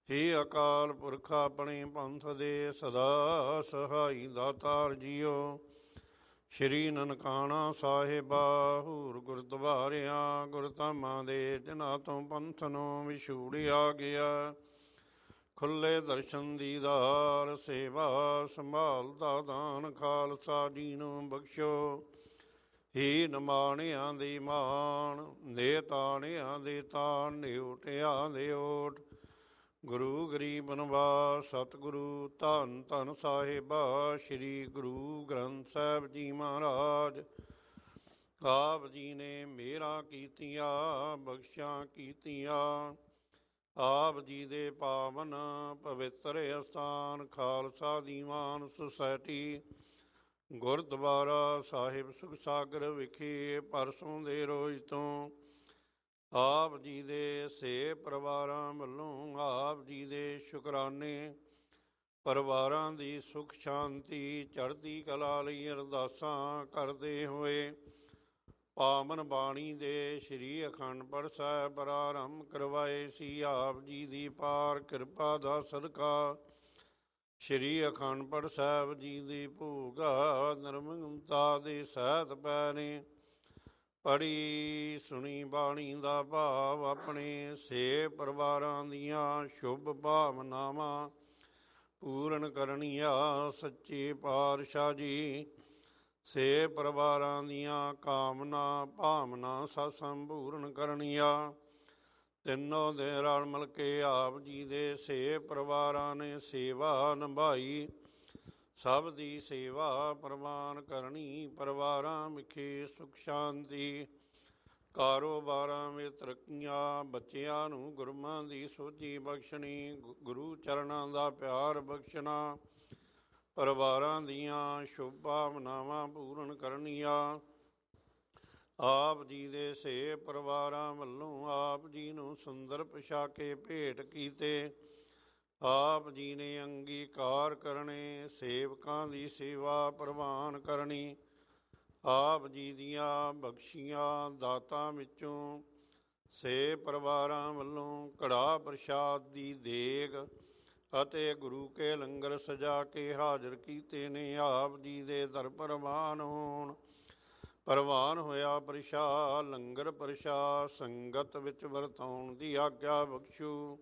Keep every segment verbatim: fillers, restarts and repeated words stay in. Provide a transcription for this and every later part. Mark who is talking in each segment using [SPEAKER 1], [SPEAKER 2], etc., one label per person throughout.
[SPEAKER 1] ਹੇ ਅਕਾਲ ਪੁਰਖ ਆਪਣੇ ਪੰਥ ਦੇ ਸਦਾ ਸਹਾਈ ਦਾਤਾਰ ਜੀਓ। ਸ਼੍ਰੀ ਨਨਕਾਣਾ ਸਾਹਿਬਾ ਹੂਰ ਗੁਰਦੁਆਰਿਆਂ ਗੁਰਧਾਮਾਂ ਦੇ ਜਿਨ੍ਹਾਂ ਤੋਂ ਪੰਥ ਨੂੰ ਵਿਛੂੜਿਆ ਗਿਆ। ਖੁੱਲੇ ਦਰਸ਼ਨ ਦੀਦਾਰ ਸੇਵਾ ਸੰਭਾਲ ਦਾ ਦਾਨ ਖਾਲਸਾ ਜੀ ਨੂੰ ਬਖਸ਼ੋ। ਹੀ ਨਿਮਾਣਿਆਂ ਦੀ ਮਾਣ ਦੇ ਤਾਣਿਆਂ ਦੇ ਤਾਣ ਨਿਉਟਿਆਂ ਦੇ ਓਟ। ਗੁਰੂ ਗਰੀਬ ਨਿਵਾਸ ਸਤਿਗੁਰੂ ਧੰਨ ਧੰਨ ਸਾਹਿਬਾ ਸ਼੍ਰੀ ਗੁਰੂ ਗ੍ਰੰਥ ਸਾਹਿਬ ਜੀ ਮਹਾਰਾਜ। ਆਪ ਜੀ ਨੇ ਮਿਹਰਾਂ ਕੀਤੀਆਂ ਬਖਸ਼ਾਂ ਕੀਤੀਆਂ। ਆਪ ਜੀ ਦੇ ਪਾਵਨ ਪਵਿੱਤਰ ਅਸਥਾਨ ਖਾਲਸਾ ਦੀਵਾਨ ਸੁਸਾਇਟੀ ਗੁਰਦੁਆਰਾ ਸਾਹਿਬ ਸੁਖਸਾਗਰ ਵਿਖੇ ਪਰਸੋਂ ਦੇ ਰੋਜ਼ ਤੋਂ ਆਪ ਜੀ ਦੇ ਸੇ ਪਰਿਵਾਰਾਂ ਵੱਲੋਂ ਆਪ ਜੀ ਦੇ ਸ਼ੁਕਰਾਨੇ ਪਰਿਵਾਰਾਂ ਦੀ ਸੁਖ ਸ਼ਾਂਤੀ ਚੜ੍ਹਦੀ ਕਲਾ ਲਈ ਅਰਦਾਸਾਂ ਕਰਦੇ ਹੋਏ ਪਾਵਨ ਬਾਣੀ ਦੇ ਸ਼੍ਰੀ ਅਖੰਡ ਪਾਠ ਸਾਹਿਬ ਪ੍ਰਾਰੰਭ ਕਰਵਾਏ ਸੀ। ਆਪ ਜੀ ਦੀ ਪਾਰ ਕਿਰਪਾ ਦਾ ਸਦਕਾ ਸ਼੍ਰੀ ਅਖੰਡ ਪਾਠ ਸਾਹਿਬ ਜੀ ਦੀ ਭੂਗਾ ਨਿਰਮਲਤਾ ਦੇ ਸਹਿਤ ਪੈ ਨੇ। ਪੜ੍ਹੀ ਸੁਣੀ ਬਾਣੀ ਦਾ ਭਾਵ ਆਪਣੇ ਸੇ ਪਰਿਵਾਰਾਂ ਦੀਆਂ ਸ਼ੁਭ ਭਾਵਨਾਵਾਂ ਪੂਰਨ ਕਰਨੀਆਂ। ਸੱਚੇ ਪਾਤਸ਼ਾਹ ਜੀ ਸੇ ਪਰਿਵਾਰਾਂ ਦੀਆਂ ਕਾਮਨਾ ਭਾਵਨਾ ਸਤ ਸੰਪੂਰਨ ਕਰਨੀਆਂ। ਤਿੰਨੋਂ ਦਿਨ ਰਲ ਮਿਲ ਕੇ ਆਪ ਜੀ ਦੇ ਸੇ ਪਰਿਵਾਰਾਂ ਨੇ ਸੇਵਾ ਨਿਭਾਈ। ਸਭ ਦੀ ਸੇਵਾ ਪ੍ਰਵਾਨ ਕਰਨੀ। ਪਰਿਵਾਰਾਂ ਵਿਖੇ ਸੁਖ ਸ਼ਾਂਤੀ ਕਾਰੋਬਾਰਾਂ ਵਿੱਚ ਤਰੱਕੀਆਂ। ਬੱਚਿਆਂ ਨੂੰ ਗੁਰੂਆਂ ਦੀ ਸੋਝੀ ਬਖਸ਼ਣੀ ਗੁਰੂ ਚਰਨਾਂ ਦਾ ਪਿਆਰ ਬਖਸ਼ਣਾ। ਪਰਿਵਾਰਾਂ ਦੀਆਂ ਸ਼ੁਭ ਭਾਵਨਾਵਾਂ ਪੂਰਨ ਕਰਨੀਆਂ। ਆਪ ਜੀ ਦੇ ਸੇ ਪਰਿਵਾਰਾਂ ਵੱਲੋਂ ਆਪ ਜੀ ਨੂੰ ਸੁੰਦਰ ਪੁਸ਼ਾਕੇ ਭੇਟ ਕੀਤੇ। ਆਪ ਜੀ ਨੇ ਅੰਗੀਕਾਰ ਕਰਨੇ। ਸੇਵਕਾਂ ਦੀ ਸੇਵਾ ਪ੍ਰਵਾਨ ਕਰਨੀ। ਆਪ ਜੀ ਦੀਆਂ ਬਖਸ਼ੀਆਂ ਦਾਤਾਂ ਵਿੱਚੋਂ ਸੇ ਪਰਿਵਾਰਾਂ ਵੱਲੋਂ ਕੜਾਹ ਪ੍ਰਸ਼ਾਦ ਦੀ ਦੇਗ ਅਤੇ ਗੁਰੂ ਕੇ ਲੰਗਰ ਸਜਾ ਕੇ ਹਾਜ਼ਰ ਕੀਤੇ ਨੇ। ਆਪ ਜੀ ਦੇ ਦਰ ਪ੍ਰਵਾਨ ਹੋਣ। ਪ੍ਰਵਾਨ ਹੋਇਆ ਪ੍ਰਸ਼ਾਦ ਲੰਗਰ ਪ੍ਰਸ਼ਾਦ ਸੰਗਤ ਵਿੱਚ ਵਰਤਾਉਣ ਦੀ ਆਗਿਆ ਬਖਸ਼ੂ।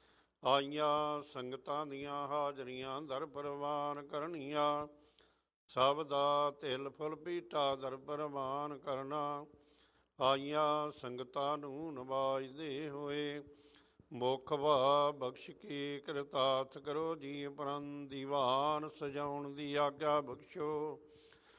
[SPEAKER 1] ਆਈਆਂ ਸੰਗਤਾਂ ਦੀਆਂ ਹਾਜ਼ਰੀਆਂ ਦਰ ਪ੍ਰਵਾਨ ਕਰਨੀਆਂ। ਸਭ ਦਾ ਤਿਲ ਫੁੱਲ ਪੀਟਾ ਦਰ ਪ੍ਰਵਾਨ ਕਰਨਾ। ਆਈਆਂ ਸੰਗਤਾਂ ਨੂੰ ਨਵਾਜਦੇ ਹੋਏ ਮੁੱਖ ਭਾਅ ਬਖਸ਼ ਕੇ ਕਿਰਤਾਰਥ ਕਰੋ ਜੀ। ਉਪਰੰਤ ਦੀਵਾਨ ਸਜਾਉਣ ਦੀ ਆਗਿਆ ਬਖਸ਼ੋ।